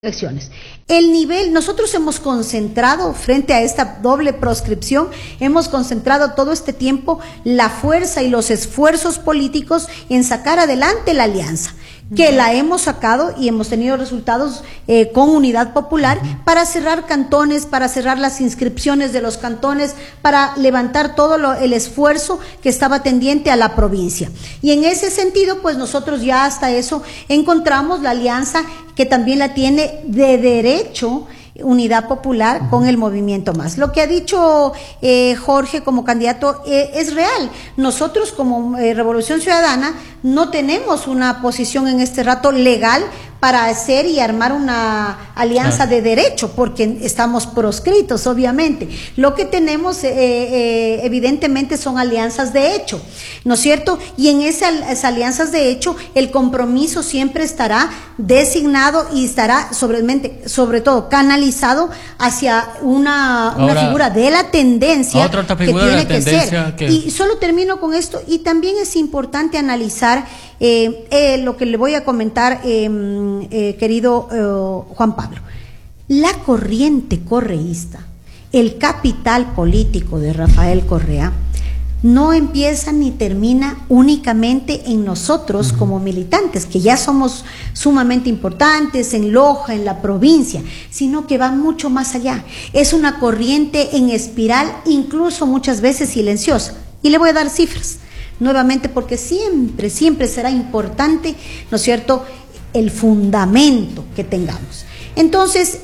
elecciones. El nivel, nosotros hemos concentrado frente a esta doble proscripción, hemos concentrado todo este tiempo la fuerza y los esfuerzos políticos en sacar adelante la alianza, que la hemos sacado y hemos tenido resultados con Unidad Popular para cerrar cantones, para cerrar las inscripciones de los cantones, para levantar todo el esfuerzo que estaba tendiente a la provincia. Y en ese sentido, pues nosotros ya hasta eso encontramos la alianza que también la tiene de derecho Unidad Popular con el Movimiento Más. Lo que ha dicho Jorge como candidato es real. Nosotros como Revolución Ciudadana no tenemos una posición en este rato legal para hacer y armar una alianza de derecho, porque estamos proscritos, obviamente. Lo que tenemos, evidentemente, son alianzas de hecho, ¿no es cierto? Y en esas alianzas de hecho, el compromiso siempre estará designado y estará sobre todo canalizado hacia una figura de la tendencia que tiene que ser. Y solo termino con esto, y también es importante analizar lo que le voy a comentar, querido Juan Pablo. La corriente correísta, el capital político de Rafael Correa, no empieza ni termina únicamente en nosotros como militantes, que ya somos sumamente importantes en Loja, en la provincia, sino que va mucho más allá. Es una corriente en espiral, incluso muchas veces silenciosa. Y le voy a dar cifras nuevamente, porque siempre será importante, ¿no es cierto?, el fundamento que tengamos. Entonces,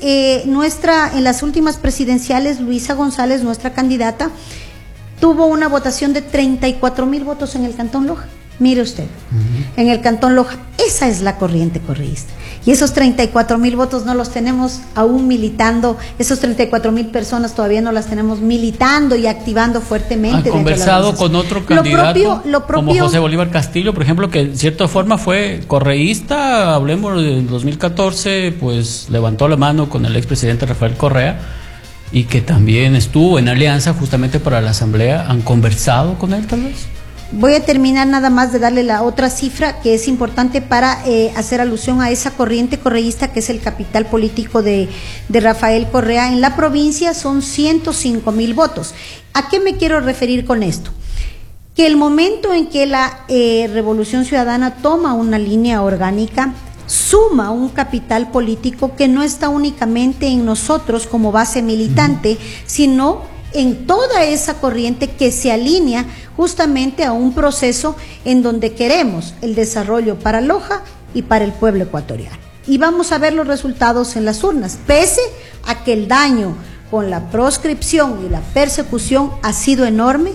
en las últimas presidenciales, Luisa González, nuestra candidata, tuvo una votación de 34,000 votos en el Cantón Loja. Mire usted, en el Cantón Loja, esa es la corriente correísta. Y esos 34,000 votos no los tenemos aún militando, esos 34,000 personas todavía no las tenemos militando y activando fuertemente. ¿Han conversado con otro candidato como José Bolívar Castillo, por ejemplo, que en cierta forma fue correísta? Hablemos del 2014, pues levantó la mano con el expresidente Rafael Correa y que también estuvo en alianza justamente para la asamblea. ¿Han conversado con él tal vez? Voy a terminar nada más de darle la otra cifra que es importante para hacer alusión a esa corriente correísta que es el capital político de Rafael Correa. En la provincia son 105,000 votos. ¿A qué me quiero referir con esto? Que el momento en que la Revolución Ciudadana toma una línea orgánica, suma un capital político que no está únicamente en nosotros como base militante, sino en toda esa corriente que se alinea justamente a un proceso en donde queremos el desarrollo para Loja y para el pueblo ecuatoriano. Y vamos a ver los resultados en las urnas, pese a que el daño con la proscripción y la persecución ha sido enorme.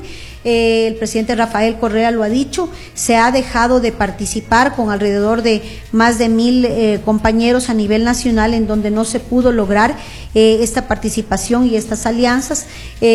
El presidente Rafael Correa lo ha dicho, se ha dejado de participar con alrededor de más de 1,000 compañeros a nivel nacional en donde no se pudo lograr esta participación y estas alianzas.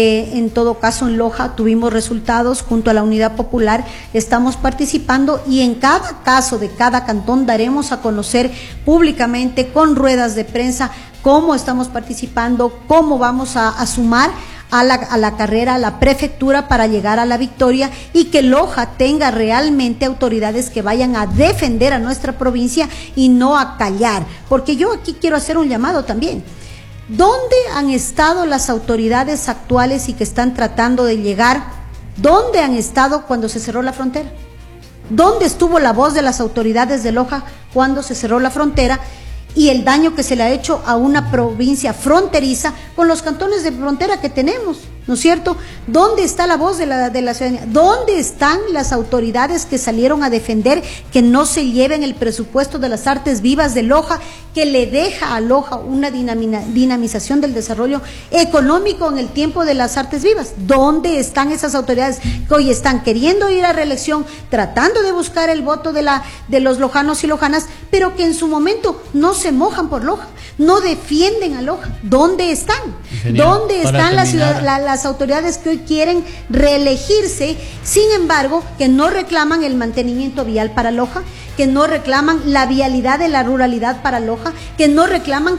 En todo caso, en Loja tuvimos resultados junto a la Unidad Popular, estamos participando y en cada caso de cada cantón daremos a conocer públicamente con ruedas de prensa cómo estamos participando, cómo vamos a sumar a la carrera, a la prefectura para llegar a la victoria y que Loja tenga realmente autoridades que vayan a defender a nuestra provincia y no a callar. Porque yo aquí quiero hacer un llamado también. ¿Dónde han estado las autoridades actuales y que están tratando de llegar? ¿Dónde han estado cuando se cerró la frontera? ¿Dónde estuvo la voz de las autoridades de Loja cuando se cerró la frontera? Y el daño que se le ha hecho a una provincia fronteriza con los cantones de frontera que tenemos, ¿no es cierto? ¿Dónde está la voz de la ciudadanía? ¿Dónde están las autoridades que salieron a defender que no se lleven el presupuesto de las artes vivas de Loja, que le deja a Loja una dinamización del desarrollo económico en el tiempo de las artes vivas? ¿Dónde están esas autoridades que hoy están queriendo ir a reelección, tratando de buscar el voto de los lojanos y lojanas, pero que en su momento no se mojan por Loja, no defienden a Loja? ¿Dónde están? ¿Dónde están las autoridades que hoy quieren reelegirse, sin embargo, que no reclaman el mantenimiento vial para Loja, que no reclaman la vialidad de la ruralidad para Loja, que no reclaman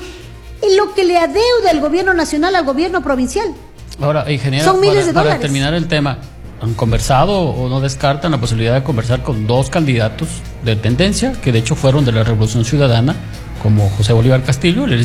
lo que le adeuda el gobierno nacional al gobierno provincial? Ahora, ingeniera, son miles de dólares. Para terminar el tema, ¿han conversado o no descartan la posibilidad de conversar con dos candidatos de tendencia, que de hecho fueron de la Revolución Ciudadana, como José Bolívar Castillo?